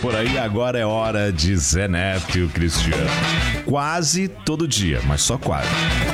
por aí. Agora é hora de Zé Neto e o Cristiano. Quase todo dia, mas só quase.